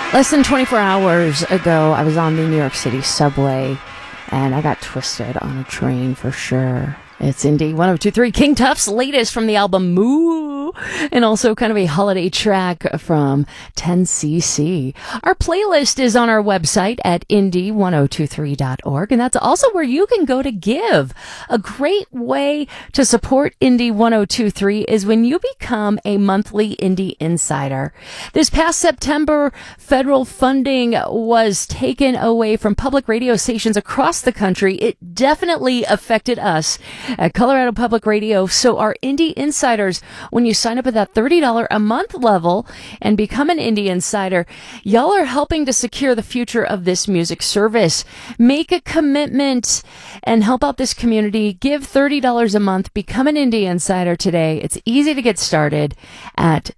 Less than 24 hours ago, I was on the New York City subway, and I got twisted on a train for sure. It's Indie 102.3, King Tuff's latest from the album Moo, and also kind of a holiday track from 10cc. Our playlist is on our website at indie1023.org, and that's also where you can go to give. A great way to support Indie 102.3 is when you become a monthly Indie Insider. This past September, federal funding was taken away from public radio stations across the country. It definitely affected us at Colorado Public Radio. So our Indie Insiders, when you sign up at that $30 a month level and become an Indie Insider, y'all are helping to secure the future of this music service. Make a commitment and help out this community. Give $30 a month. Become an Indie Insider today. It's easy to get started at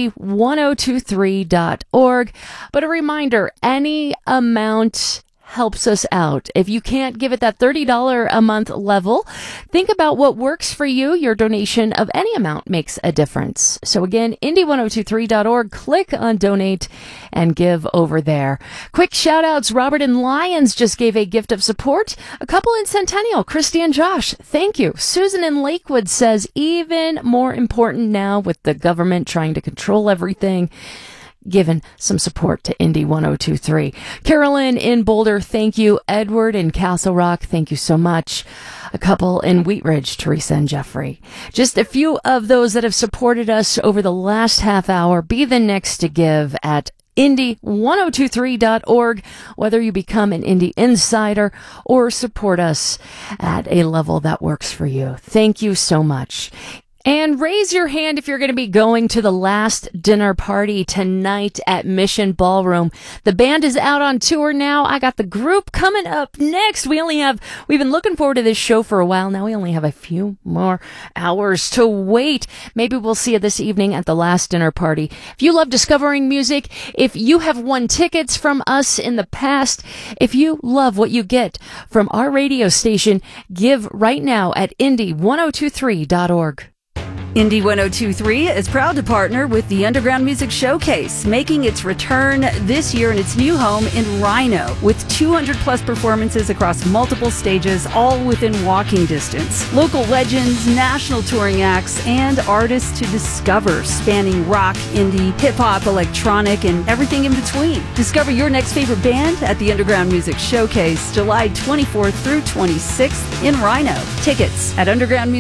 indie1023.org. But a reminder, any amount helps us out. If you can't give it that $30 a month level, think about what works for you. Your donation of any amount makes a difference. So again, indie1023.org, click on donate and give over there. Quick shout outs. Robert in Lyons just gave a gift of support. A couple in Centennial, Christy and Josh, thank you. Susan in Lakewood says, even more important now with the government trying to control everything, given some support to Indie 102.3. Carolyn in Boulder, thank you. Edward in Castle Rock, thank you so much. A couple in Wheat Ridge, Teresa and Jeffrey. Just a few of those that have supported us over the last half hour. Be the next to give at indie1023.org, whether you become an Indie Insider or support us at a level that works for you. Thank you so much. And raise your hand if you're going to be going to the last dinner party tonight at Mission Ballroom. The band is out on tour now. I got the group coming up next. We've been looking forward to this show for a while. Now we only have a few more hours to wait. Maybe we'll see you this evening at the last dinner party. If you love discovering music, if you have won tickets from us in the past, if you love what you get from our radio station, give right now at indie1023.org. Indie 102.3 is proud to partner with the Underground Music Showcase, making its return this year in its new home in Rhino, with 200 plus performances across multiple stages, all within walking distance. Local legends, national touring acts, and artists to discover, spanning rock, indie, hip-hop, electronic, and everything in between. Discover your next favorite band at the Underground Music Showcase, July 24th through 26th in Rhino. Tickets at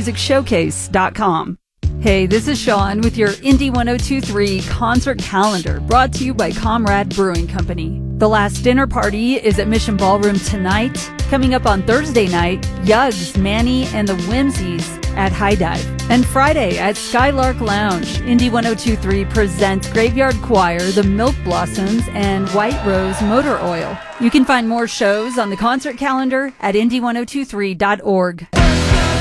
undergroundmusicshowcase.com. Hey, this is Sean with your Indie 102.3 concert calendar, brought to you by Comrade Brewing Company. The last dinner party is at Mission Ballroom tonight. Coming up on Thursday night, Yugs, Manny, and the Whimsies at High Dive. And Friday at Skylark Lounge, Indie 102.3 presents Graveyard Choir, the Milk Blossoms, and White Rose Motor Oil. You can find more shows on the concert calendar at indie1023.org.